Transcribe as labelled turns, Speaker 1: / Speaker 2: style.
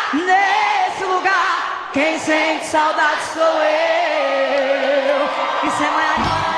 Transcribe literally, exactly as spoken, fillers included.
Speaker 1: nesse lugar, quem sente saudade sou eu. Isso é maior.